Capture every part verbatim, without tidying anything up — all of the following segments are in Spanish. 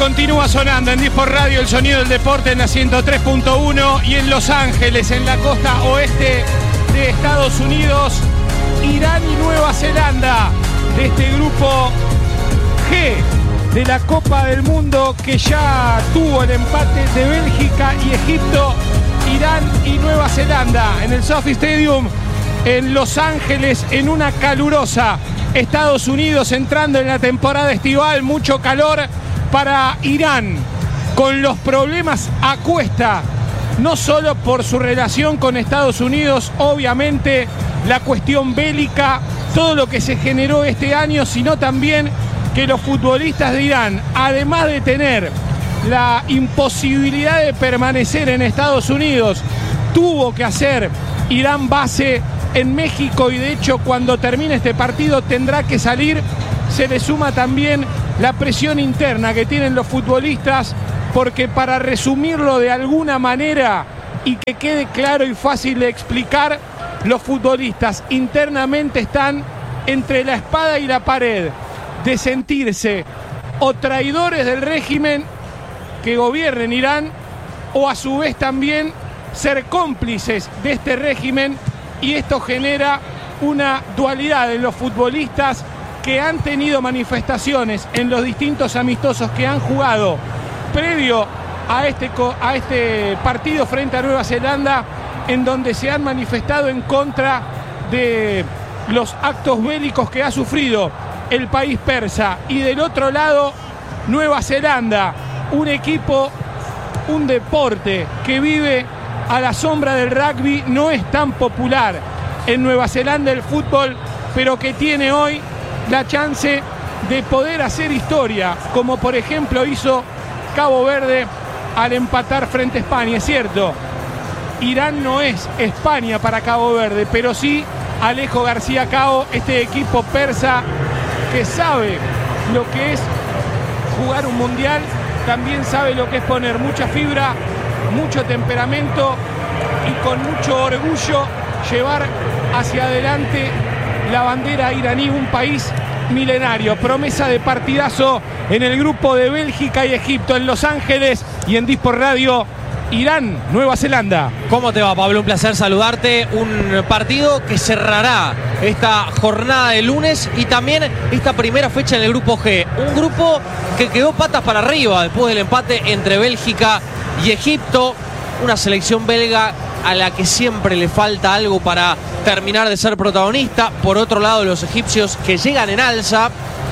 continúa sonando en Disport Radio, el sonido del deporte en la ciento tres punto uno y en Los Ángeles, en la costa oeste de Estados Unidos, Irán y Nueva Zelanda, de este grupo G de la Copa del Mundo que ya tuvo el empate de Bélgica y Egipto. Irán y Nueva Zelanda en el SoFi Stadium en Los Ángeles, en una calurosa Estados Unidos, entrando en la temporada estival, mucho calor para Irán, con los problemas a cuesta, no solo por su relación con Estados Unidos, obviamente la cuestión bélica, todo lo que se generó este año, sino también que los futbolistas de Irán, además de tener la imposibilidad de permanecer en Estados Unidos, tuvo que hacer Irán base en México, y de hecho cuando termine este partido tendrá que salir. Se le suma también la presión interna que tienen los futbolistas, porque para resumirlo de alguna manera y que quede claro y fácil de explicar, los futbolistas internamente están entre la espada y la pared de sentirse o traidores del régimen que gobierna en Irán, o a su vez también ser cómplices de este régimen, y esto genera una dualidad en los futbolistas que han tenido manifestaciones en los distintos amistosos que han jugado previo a este, a este partido frente a Nueva Zelanda, en donde se han manifestado en contra de los actos bélicos que ha sufrido el país persa. Y del otro lado, Nueva Zelanda, un equipo, un deporte que vive a la sombra del rugby. No es tan popular en Nueva Zelanda el fútbol, pero que tiene hoy la chance de poder hacer historia, como por ejemplo hizo Cabo Verde al empatar frente a España. Es cierto, Irán no es España para Cabo Verde, pero sí Alejo García Cao, este equipo persa que sabe lo que es jugar un mundial, también sabe lo que es poner mucha fibra, mucho temperamento y con mucho orgullo llevar hacia adelante la bandera iraní, un país milenario. Promesa de partidazo en el grupo de Bélgica y Egipto, en Los Ángeles y en Disport Radio. Irán, Nueva Zelanda. ¿Cómo te va, Pablo? Un placer saludarte. Un partido que cerrará esta jornada de lunes y también esta primera fecha en el grupo G. Un grupo que quedó patas para arriba después del empate entre Bélgica y Egipto. Una selección belga a la que siempre le falta algo para terminar de ser protagonista. Por otro lado, los egipcios que llegan en alza.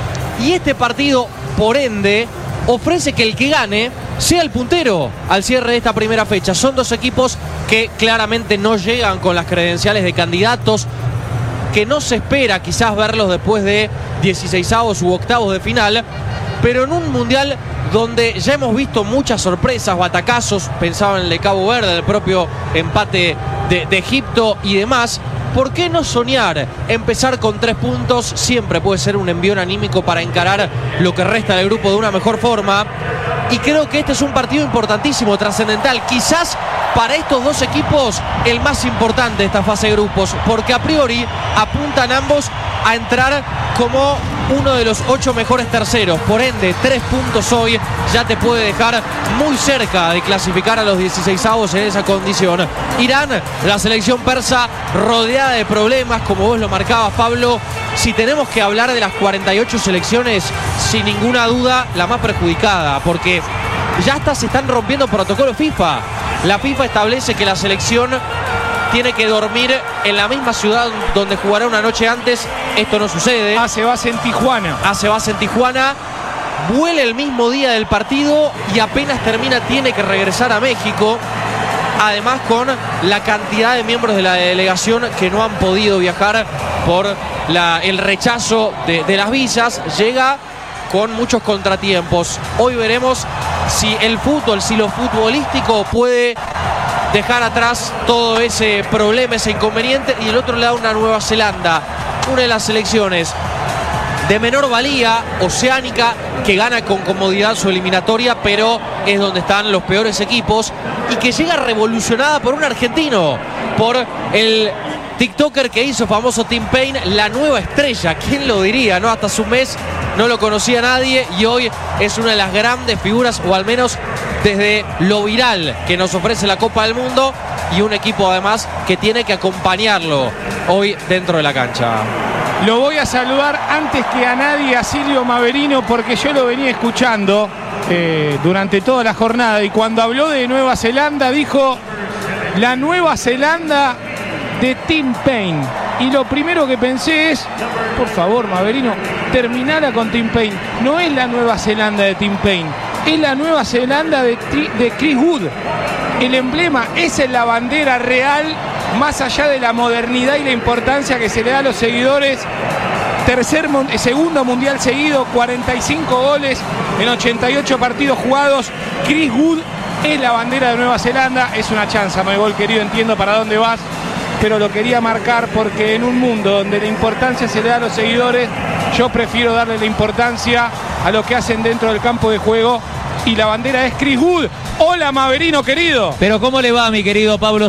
Y este partido, por ende, ofrece que el que gane sea el puntero al cierre de esta primera fecha. Son dos equipos que claramente no llegan con las credenciales de candidatos, que no se espera quizás verlos después de dieciseisavos u octavos de final, pero en un mundial donde ya hemos visto muchas sorpresas, batacazos. Pensaba en el de Cabo Verde, el propio empate de, de Egipto y demás. ¿Por qué no soñar? Empezar con tres puntos siempre puede ser un envión anímico para encarar lo que resta del grupo de una mejor forma. Y creo que este es un partido importantísimo, trascendental. Quizás para estos dos equipos el más importante de esta fase de grupos, porque a priori apuntan ambos a entrar como uno de los ocho mejores terceros. Por ende, tres puntos hoy ya te puede dejar muy cerca de clasificar a los dieciseisavos en esa condición. Irán, la selección persa, rodeada de problemas, como vos lo marcabas, Pablo. Si tenemos que hablar de las cuarenta y ocho selecciones, sin ninguna duda la más perjudicada, porque ya hasta se están rompiendo protocolos FIFA. La FIFA establece que la selección tiene que dormir en la misma ciudad donde jugará una noche antes. Esto no sucede. Hace base en Tijuana. Hace base en Tijuana. Vuela el mismo día del partido y apenas termina tiene que regresar a México. Además, con la cantidad de miembros de la delegación que no han podido viajar por la, el rechazo de, de las visas, llega con muchos contratiempos. Hoy veremos si el fútbol, si lo futbolístico puede dejar atrás todo ese problema, ese inconveniente. Y del otro lado, una Nueva Zelanda, una de las selecciones de menor valía oceánica, que gana con comodidad su eliminatoria, pero es donde están los peores equipos, y que llega revolucionada por un argentino, por el TikToker que hizo famoso Tim Paine, la nueva estrella. ¿Quién lo diría, no? Hasta su mes no lo conocía nadie y hoy es una de las grandes figuras, o al menos desde lo viral que nos ofrece la Copa del Mundo, y un equipo además que tiene que acompañarlo hoy dentro de la cancha. Lo voy a saludar antes que a nadie a Silvio Maverino, porque yo lo venía escuchando eh, durante toda la jornada, y cuando habló de Nueva Zelanda dijo la Nueva Zelanda de Tim Paine. Y lo primero que pensé es, por favor, Maverino, terminala con Tim Paine. No es la Nueva Zelanda de Tim Paine, es la Nueva Zelanda de, de Chris Wood. El emblema, esa es la bandera real, más allá de la modernidad y la importancia que se le da a los seguidores. Tercer, segundo mundial seguido, cuarenta y cinco goles en ochenta y ocho partidos jugados. Chris Wood es la bandera de Nueva Zelanda. Es una chanza, Maigol querido, entiendo para dónde vas, pero lo quería marcar porque en un mundo donde la importancia se le da a los seguidores, yo prefiero darle la importancia a lo que hacen dentro del campo de juego, y la bandera es Chris Wood. Hola, Maverino querido. Pero ¿cómo le va, mi querido Pablo